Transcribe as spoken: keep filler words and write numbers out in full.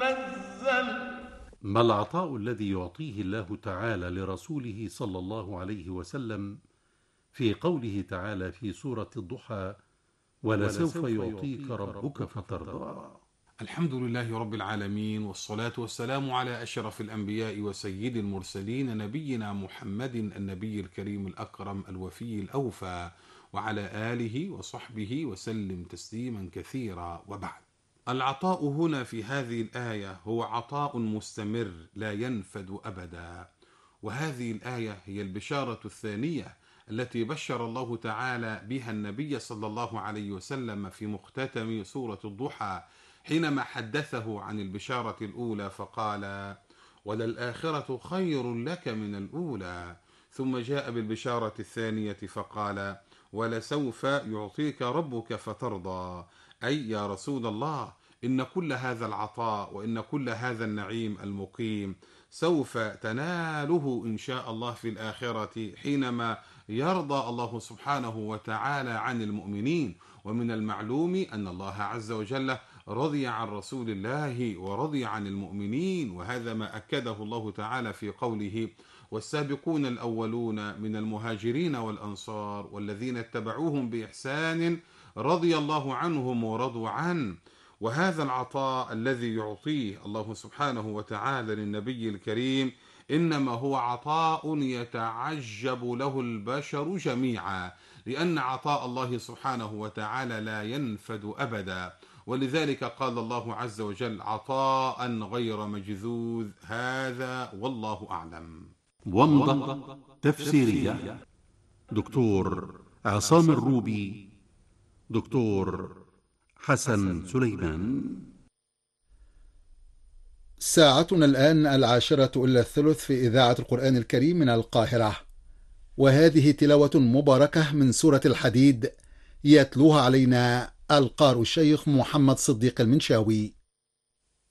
نزل. ما العطاء الذي يعطيه الله تعالى لرسوله صلى الله عليه وسلم في قوله تعالى في سورة الضحى: ولسوف يعطيك ربك فترضى؟ الحمد لله رب العالمين، والصلاة والسلام على أشرف الأنبياء وسيد المرسلين، نبينا محمد النبي الكريم الأكرم الوفي الأوفى، وعلى آله وصحبه وسلم تسليما كثيرا، وبعد. العطاء هنا في هذه الآية هو عطاء مستمر لا ينفد أبدا، وهذه الآية هي البشارة الثانية التي بشر الله تعالى بها النبي صلى الله عليه وسلم في مختتم سورة الضحى، حينما حدثه عن البشارة الأولى فقال: وللآخرة خير لك من الأولى. ثم جاء بالبشارة الثانية فقال: ولسوف يعطيك ربك فترضى، أي يا رسول الله إن كل هذا العطاء وإن كل هذا النعيم المقيم سوف تناله إن شاء الله في الآخرة، حينما يرضى الله سبحانه وتعالى عن المؤمنين. ومن المعلوم أن الله عز وجل رضي عن رسول الله ورضي عن المؤمنين، وهذا ما أكده الله تعالى في قوله: والسابقون الأولون من المهاجرين والأنصار والذين اتبعوهم بإحسان رضي الله عنهم ورضوا عنه. وهذا العطاء الذي يعطيه الله سبحانه وتعالى للنبي الكريم إنما هو عطاء يتعجب له البشر جميعا، لأن عطاء الله سبحانه وتعالى لا ينفد أبدا، ولذلك قال الله عز وجل: عطاء غير مجذوذ. هذا والله أعلم. ومضة تفسيرية دكتور عصام الروبي، دكتور حسن سليمان. ساعتنا الآن العاشرة إلا الثلث في إذاعة القرآن الكريم من القاهرة، وهذه تلاوة مباركة من سورة الحديد يتلوها علينا القارئ الشيخ محمد صديق المنشاوي.